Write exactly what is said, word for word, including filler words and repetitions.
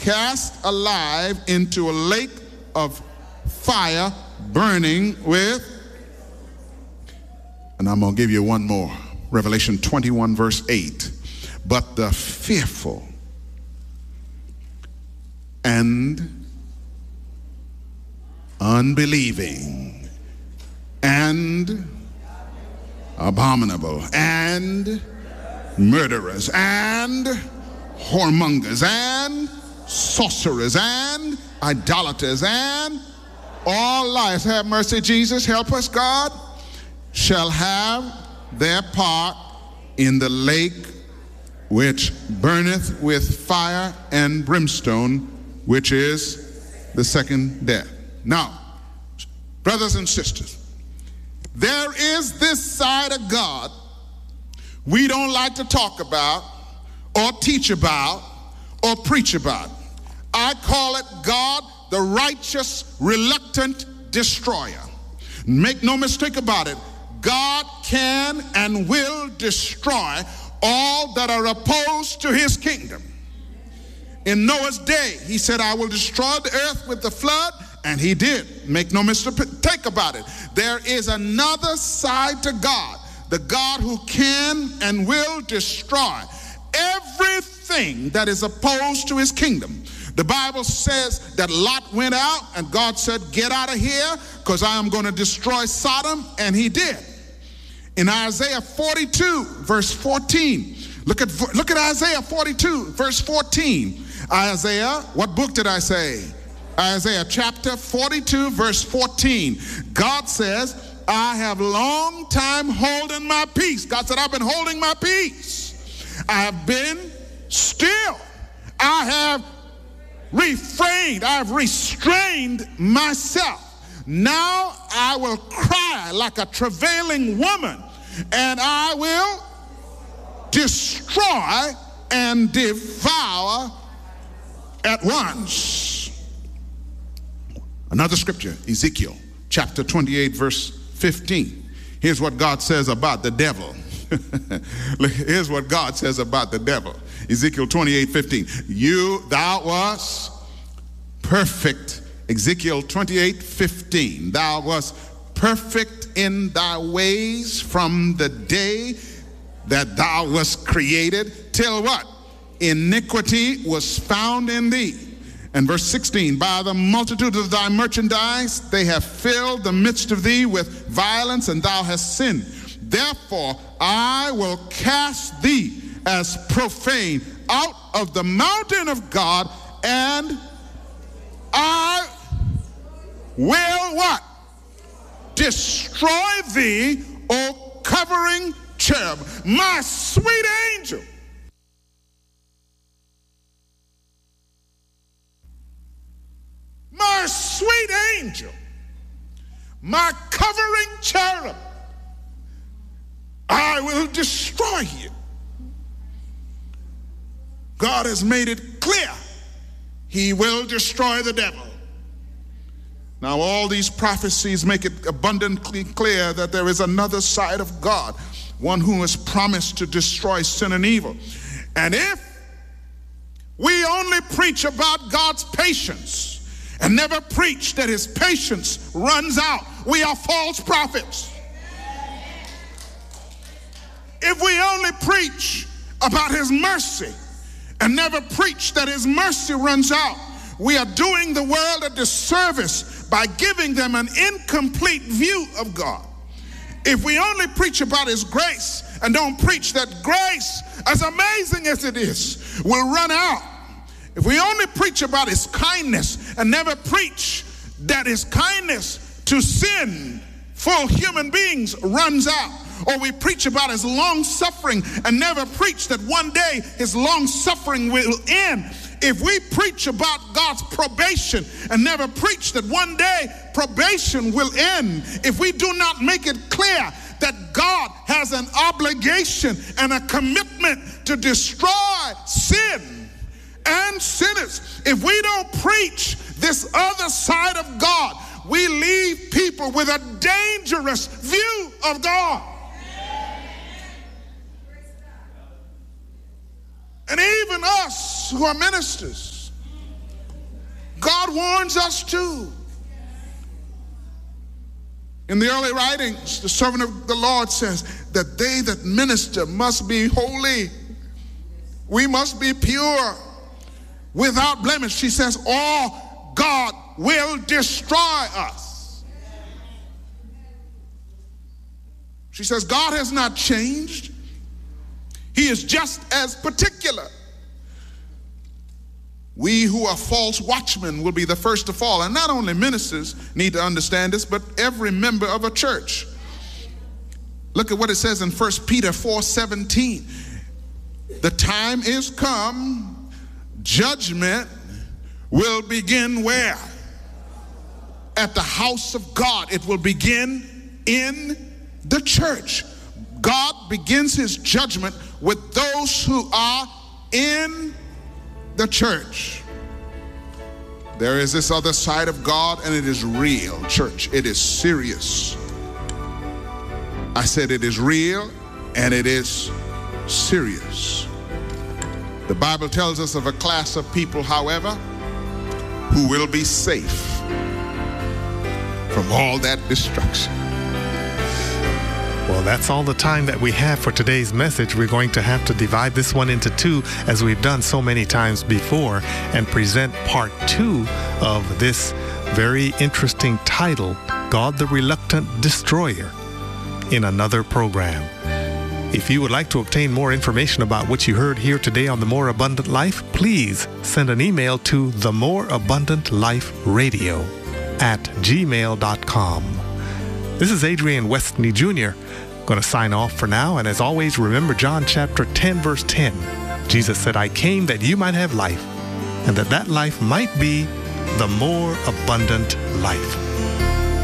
cast alive into a lake of fire burning with, and I'm going to give you one more. Revelation twenty-one, verse eight. But the fearful and unbelieving and abominable and murderers and whoremongers and sorcerers and idolaters and all liars, have mercy, Jesus, help us, God, shall have their part in the lake which burneth with fire and brimstone, which is the second death. Now, brothers and sisters, there is this side of God we don't like to talk about or teach about or preach about. I call it God, the righteous, reluctant destroyer. Make no mistake about it. God can and will destroy all that are opposed to his kingdom. In Noah's day, he said, I will destroy the earth with the flood, and he did. Make no mistake about it. There is another side to God, the God who can and will destroy everything that is opposed to his kingdom. The Bible says that Lot went out, and God said, get out of here, because I am going to destroy Sodom, and he did. In Isaiah forty-two, verse fourteen, look at, look at Isaiah forty-two, verse fourteen. Isaiah, what book did I say? Isaiah chapter forty-two, verse fourteen. God says, I have long time holding my peace. God said, I've been holding my peace. I have been still. I have refrained. I have restrained myself. Now I will cry like a travailing woman, and I will destroy and devour at once. Another scripture, Ezekiel chapter twenty-eight, verse fifteen. Here's what God says about the devil. Here's what God says about the devil. Ezekiel twenty-eight, fifteen. You, thou wast perfect. Ezekiel twenty-eight, fifteen. Thou wast perfect in thy ways from the day that thou wast created till what? Iniquity was found in thee. And verse sixteen, by the multitude of thy merchandise they have filled the midst of thee with violence, and thou hast sinned. Therefore I will cast thee as profane out of the mountain of God, and I will what? Destroy thee, O covering cherub. My sweet angel. My sweet angel. My covering cherub. I will destroy you. God has made it clear he will destroy the devil. Now, all these prophecies make it abundantly clear that there is another side of God, one who has promised to destroy sin and evil. And if we only preach about God's patience and never preach that his patience runs out, we are false prophets. If we only preach about his mercy and never preach that his mercy runs out, we are doing the world a disservice by giving them an incomplete view of God. If we only preach about his grace and don't preach that grace, as amazing as it is, will run out. If we only preach about his kindness and never preach that his kindness to sinful human beings runs out, or we preach about his long suffering and never preach that one day his long suffering will end. If we preach about God's probation and never preach that one day probation will end, if we do not make it clear that God has an obligation and a commitment to destroy sin and sinners, if we don't preach this other side of God, we leave people with a dangerous view of God. And even us who are ministers, God warns us too. In the early writings, the servant of the Lord says that they that minister must be holy. We must be pure, without blemish. She says, or God will destroy us. She says, God has not changed. He is just as particular. We who are false watchmen will be the first to fall. And not only ministers need to understand this, but every member of a church. Look at what it says in First Peter four seventeen. The time is come, judgment will begin where? At the house of God. It will begin in the church. God begins his judgment with those who are in the church. There is this other side of God, and it is real, church. It is serious. I said it is real and it is serious. The Bible tells us of a class of people, however, who will be safe from all that destruction. Well, that's all the time that we have for today's message. We're going to have to divide this one into two, as we've done so many times before, and present part two of this very interesting title, God the Reluctant Destroyer, in another program. If you would like to obtain more information about what you heard here today on The More Abundant Life, please send an email to the more abundant life radio at gmail dot com. This is Adrian Westney Junior Going to sign off for now, and as always, remember John chapter ten, verse ten. Jesus said, I came that you might have life, and that that life might be the more abundant life.